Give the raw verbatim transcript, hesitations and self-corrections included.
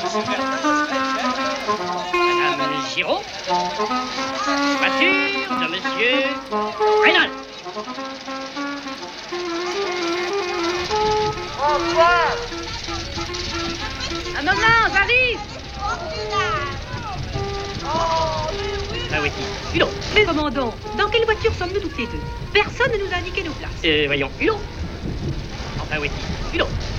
Madame Giraud. Voiture de Monsieur Reynolds. Un moment, j'arrive. Ah oui, Hulot. Mais commandant, dans quelle voiture sommes-nous toutes les deux? Personne ne nous a indiqué nos places. Euh, voyons, Hulot. Enfin, oui, Hulot.